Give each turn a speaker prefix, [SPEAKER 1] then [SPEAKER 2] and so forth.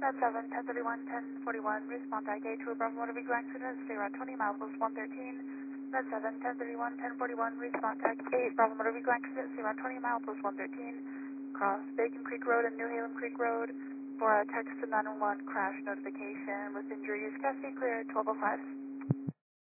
[SPEAKER 1] Med 7, 1031, 1041, respond to gate to a Bravo Motor Vehicle accident, stay around 20 miles, 113. Med 7, 1031, 1041, respond to gate, Bravo Motor Vehicle accident, stay around 20 miles, 113. Cross Bacon Creek Road and New Haven Creek Road for a text to 911 crash notification with injury use custody clear at 1205.